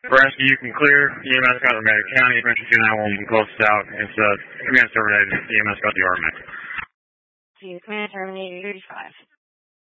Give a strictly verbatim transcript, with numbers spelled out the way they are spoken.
Nebraska, you can clear. E M S got Armada County, Metro two nine one closed out. It's uh, command terminated. E M S got the R M A. Command terminated thirty-five.